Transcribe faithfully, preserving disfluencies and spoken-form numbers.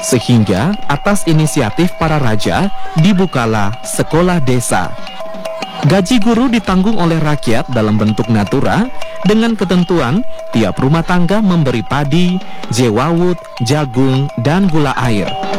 Sehingga atas inisiatif para raja dibukalah sekolah desa. Gaji guru ditanggung oleh rakyat dalam bentuk natura dengan ketentuan tiap rumah tangga memberi padi, jewawut, jagung, dan gula air.